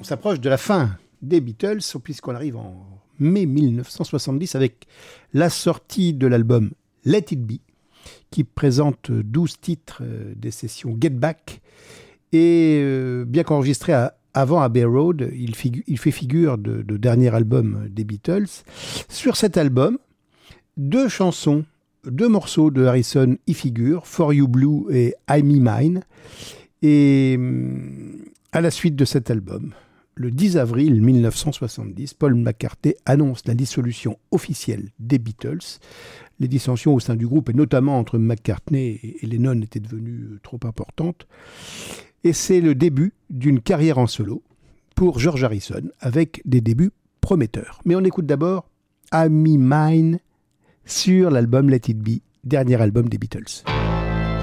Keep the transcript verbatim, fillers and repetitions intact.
s'approche de la fin des Beatles, puisqu'on arrive en mai dix-neuf cent soixante-dix avec la sortie de l'album Let It Be, qui présente douze titres des sessions Get Back. Et euh, bien qu'enregistré à, avant Abbey Road, il, figu- il fait figure de, de dernier album des Beatles. Sur cet album, deux chansons, deux morceaux de Harrison y figurent, For You Blue et I Me Mine. Et à la suite de cet album, le dix avril dix-neuf cent soixante-dix, Paul McCartney annonce la dissolution officielle des Beatles. Les dissensions au sein du groupe, et notamment entre McCartney et Lennon, étaient devenues trop importantes. Et c'est le début d'une carrière en solo pour George Harrison, avec des débuts prometteurs. Mais on écoute d'abord I Me Mine sur l'album Let It Be, dernier album des Beatles.